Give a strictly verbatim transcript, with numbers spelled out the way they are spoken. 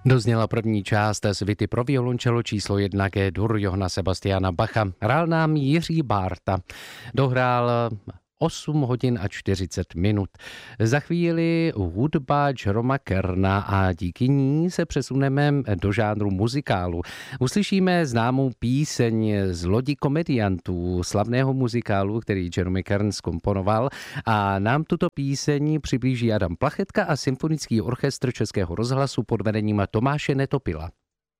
Dozněla první část svity pro violončelo číslo jedna G-dur Johanna Sebastiana Bacha. Hrál nám Jiří Bárta. Dohrál osm hodin a čtyřicet minut. Za chvíli hudba Jeroma Kerna a díky ní se přesuneme do žánru muzikálu. Uslyšíme známou píseň z Lodi komediantů, slavného muzikálu, který Jerome Kern zkomponoval, a nám tuto píseň přiblíží Adam Plachetka a Symfonický orchestr Českého rozhlasu pod vedením Tomáše Netopila.